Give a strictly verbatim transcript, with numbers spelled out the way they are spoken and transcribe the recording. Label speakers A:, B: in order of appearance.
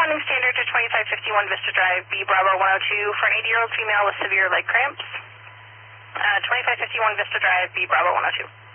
A: corresponding standard to twenty-five fifty-one Vista Drive, B Bravo one oh two for an eighty-year-old female with severe leg cramps. Uh, twenty-five fifty-one Vista Drive, B Bravo one oh two.